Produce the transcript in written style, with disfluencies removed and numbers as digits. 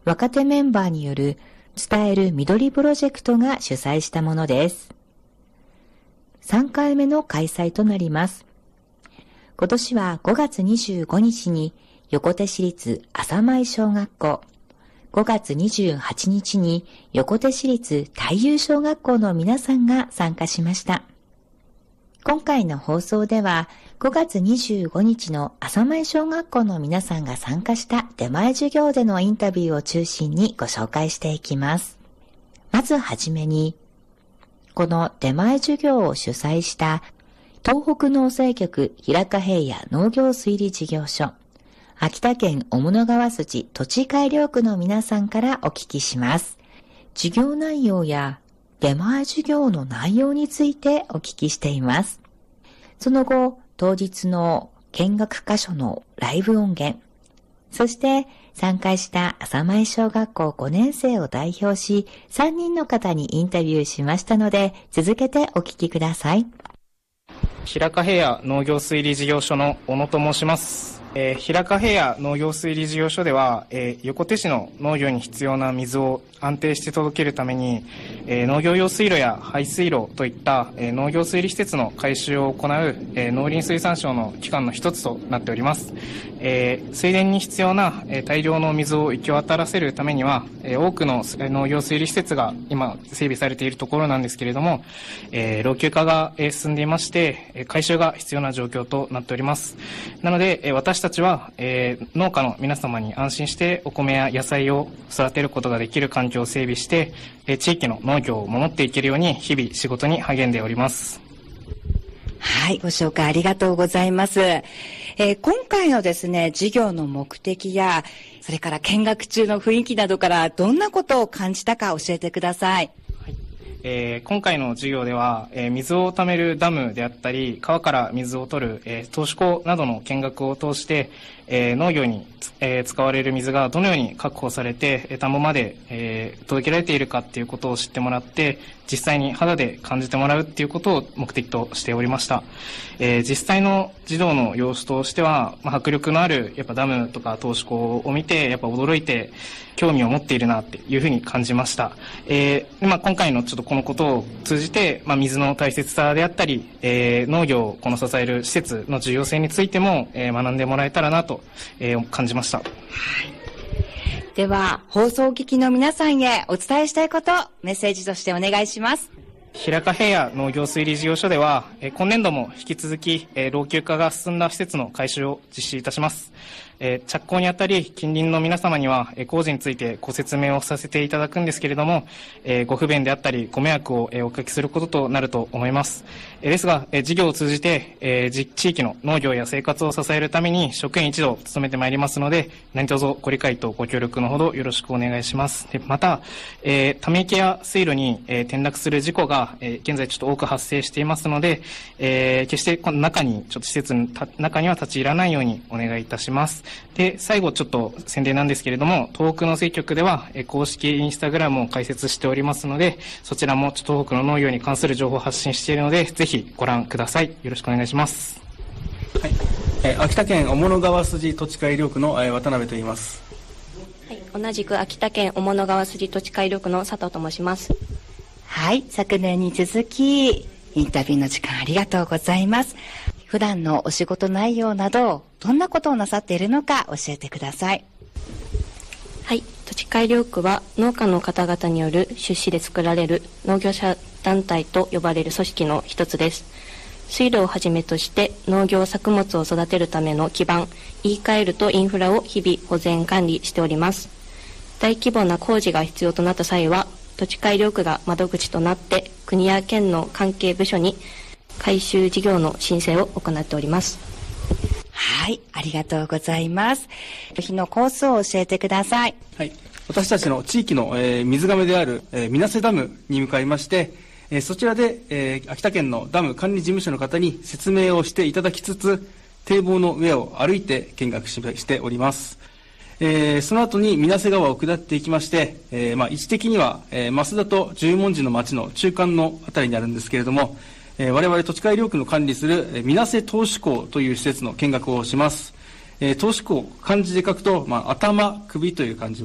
若手メンバーによる伝える緑プロジェクトが主催したものです。3回目の開催となります。今年は5月25日に横手市立浅前小学校、5月28日に横手市立太遊小学校の皆さんが参加しました。今回の放送では5月25日の浅前小学校の皆さんが参加した出前授業でのインタビューを中心にご紹介していきます。まずはじめに、この出前授業を主催した東北農政局平賀平野農業推理事業所、秋田県雄物川筋土地改良区の皆さんからお聞きします。授業内容や出前授業の内容についてお聞きしています。その後、当日の見学箇所のライブ音源、そして参加した浅前小学校5年生を代表し、3人の方にインタビューしましたので、続けてお聞きください。 平賀平野農業推理事業所の小野と申します。平賀平野農業推理事業所では、横手市の農業に必要な水を安定して届けるために、農業用水路や排水路といった、農業水利施設の改修を行う、農林水産省の機関の一つとなっております。水田に必要な、大量の水を行き渡らせるためには、多くの農業水利施設が今整備されているところなんですけれども、老朽化が進んでいまして、改修が必要な状況となっております。なので、私たちは、農家の皆様に安心してお米や野菜を育てることができる環境を整備して、地域の農業を守っていけるように日々仕事に励んでおります。 はい、ご紹介ありがとうございます。今回のですね、授業の目的や、それから見学中の雰囲気などからどんなことを感じたか教えてください。 今回の授業では、水を貯めるダムであったり、川から水を取る、投資溝などの見学を通して、農業に、使われる水がどのように確保されて、田んぼまで、届けられているかっていうことを知ってもらって、実際に肌で感じてもらうっていうことを目的としておりました。実際の児童の様子としては、迫力のあるやっぱダムとか投資溝を見て、やっぱ驚いて興味を持っているなっていうふうに感じました。今回のちょっとこのことを通じて、水の大切さであったり、農業をこの支える施設の重要性についても、学んでもらえたらなと、感じました。 では、放送を聞きの皆さんへお伝えしたいこと、メッセージとしてお願いします。 平賀平野農業推理事業所では、今年度も引き続き、老朽化が進んだ施設の改修を実施いたします。着工にあたり近隣の皆様には、工事についてご説明をさせていただくんですけれども、ご不便であったりご迷惑をおかけすることとなると思います。ですが、事業を通じて、地域の農業や生活を支えるために職員一同努めてまいりますので、何卒ご理解とご協力のほどよろしくお願いします。でまた、ため池や水路に、転落する事故が、現在ちょっと多く発生していますので、決してこの中にちょっと施設の中には立ち入らないようにお願いいたします。で、最後ちょっと宣伝なんですけれども、東北農政局では公式インスタグラムを開設しておりますので、そちらも東北の農業に関する情報を発信しているので、ぜひご覧ください。よろしくお願いします。 はい、秋田県雄物川筋土地改良区の渡辺と言います。 はい、同じく秋田県雄物川筋土地改良区の佐藤と申します。 はい、昨年に続きインタビューの時間ありがとうございます。普段のお仕事内容などどんなことをなさっているのか教えてください。 はい、土地改良区は農家の方々による出資で作られる農業者団体と呼ばれる組織の一つです。水路をはじめとして農業作物を育てるための基盤、言い換えるとインフラを日々保全管理しております。大規模な工事が必要となった際は、土地改良区が窓口となって国や県の関係部署に改修事業の申請を行っております。 はい、ありがとうございます。日のコースを教えてください。 はい、私たちの地域の、水がめである、水瀬ダムに向かいまして、そちらで、秋田県のダム管理事務所の方に説明をしていただきつつ、堤防の上を歩いて見学しております。その後に水瀬川を下っていきまして、位置的には、増田と十文字の町の中間のあたりにあるんですけれども、我々土地改良区の管理する水瀬投資港という施設の見学をします。投資港、漢字で書くと、頭、首という漢字